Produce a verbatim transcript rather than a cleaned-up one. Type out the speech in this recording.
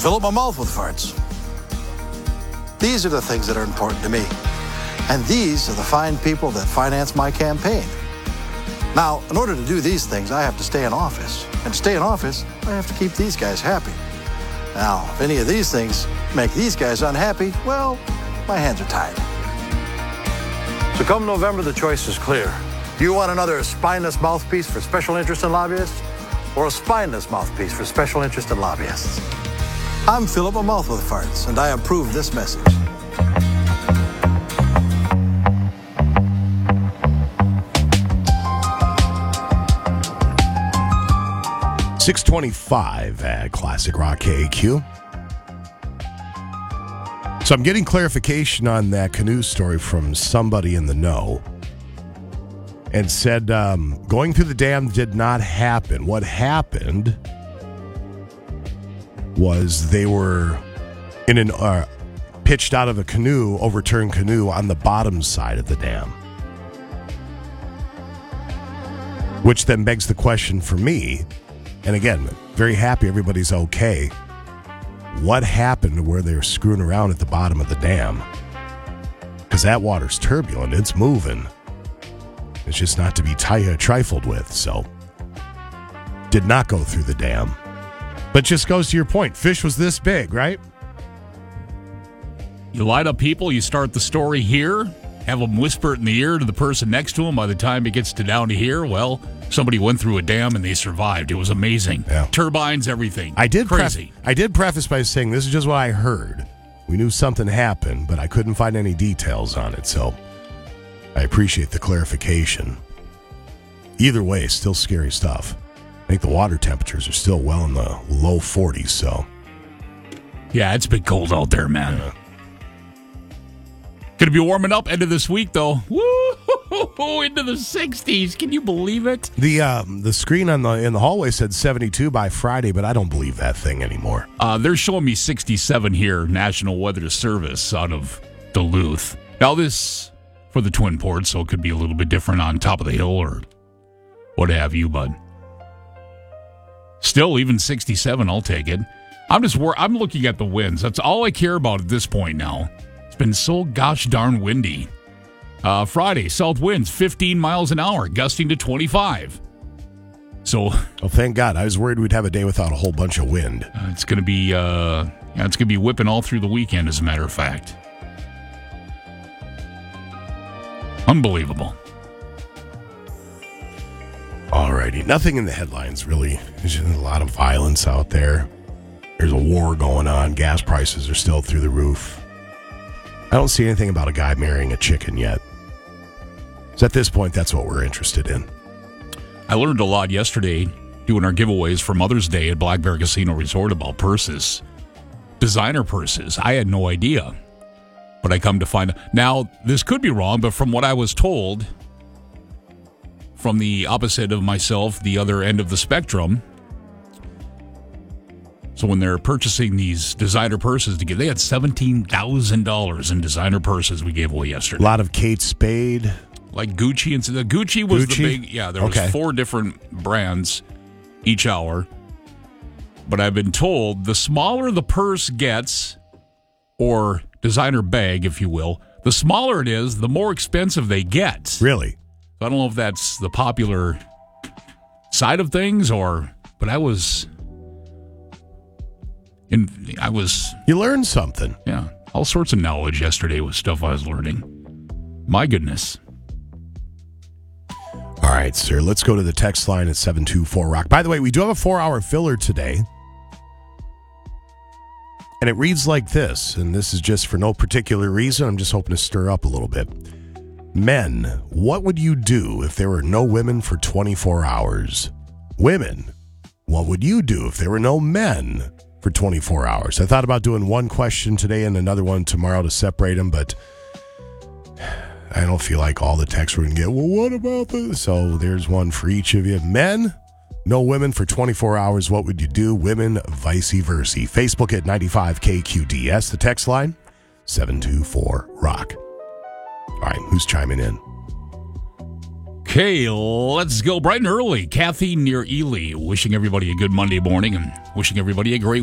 fill up my mouth with farts. These are the things that are important to me. And these are the fine people that finance my campaign. Now, in order to do these things, I have to stay in office. And to stay in office, I have to keep these guys happy. Now, if any of these things make these guys unhappy, well, my hands are tied. So come November, the choice is clear. Do you want another spineless mouthpiece for special interest and lobbyists, or a spineless mouthpiece for special interest and lobbyists? I'm Philip, a mouth with farts, and I approve this message. six twenty-five at Classic Rock K A Q. So I'm getting clarification on that canoe story from somebody in the know, and said um, going through the dam did not happen. What happened was they were in an uh, pitched out of a canoe, overturned canoe on the bottom side of the dam. Which then begs the question for me, and again, very happy everybody's okay. What happened to where they were screwing around at the bottom of the dam? Because that water's turbulent, it's moving. It's just not to be t- uh, trifled with, so did not go through the dam. But just goes to your point, fish was this big, right? You light up people, you start the story here, have them whisper it in the ear to the person next to them. By the time it gets to down to here, well, somebody went through a dam and they survived. It was amazing. Yeah. Turbines, everything. I did Crazy. Pref- I did preface by saying this is just what I heard. We knew something happened, but I couldn't find any details on it, so I appreciate the clarification. Either way, still scary stuff. I think the water temperatures are still well in the low forties, so. Yeah, it's been cold out there, man. Yeah. Going to be warming up end of this week, though. Woo! Into the sixties. Can you believe it? The um, the screen on the in the hallway said seventy-two by Friday, but I don't believe that thing anymore. Uh, they're showing me sixty-seven here, National Weather Service out of Duluth. Now this for the Twin Ports, so it could be a little bit different on top of the hill or what have you, but still, even sixty-seven, I'll take it. I'm just wor- I'm looking at the winds. That's all I care about at this point now. It's been so gosh darn windy. Uh, Friday, south winds fifteen miles an hour, gusting to twenty-five. So, oh, thank God! I was worried we'd have a day without a whole bunch of wind. Uh, it's going to be, uh, yeah, it's going to be whipping all through the weekend. As a matter of fact, unbelievable. Alrighty, nothing in the headlines really. There's just a lot of violence out there. There's a war going on. Gas prices are still through the roof. I don't see anything about a guy marrying a chicken yet. So at this point, that's what we're interested in. I learned a lot yesterday doing our giveaways for Mother's Day at Black Bear Casino Resort about purses. Designer purses. I had no idea. But I come to find out. Now, this could be wrong, but from what I was told, from the opposite of myself, the other end of the spectrum, so when they're purchasing these designer purses to give, they had seventeen thousand dollars in designer purses we gave away yesterday. A lot of Kate Spade. Like Gucci. And so the Gucci was Gucci? the big, yeah, there was okay. four different brands each hour. But I've been told the smaller the purse gets, or designer bag, if you will, the smaller it is, the more expensive they get. Really? I don't know if that's the popular side of things or, but I was, in, I was. You learned something. Yeah. All sorts of knowledge yesterday with stuff I was learning. My goodness. All right, sir. Let's go to the text line at seven two four rock. By the way, we do have a four-hour filler today. And it reads like this, and this is just for no particular reason. I'm just hoping to stir up a little bit. Men, what would you do if there were no women for twenty-four hours? Women, what would you do if there were no men for twenty-four hours? I thought about doing one question today and another one tomorrow to separate them, but I don't feel like all the texts we're going to get, well, what about this? So there's one for each of you. Men, no women for twenty-four hours. What would you do? Women, vice versa. Facebook at ninety-five K Q D S. The text line, seven two four rock. All right, who's chiming in? Okay, let's go bright and early. Kathy near Ely, wishing everybody a good Monday morning and wishing everybody a great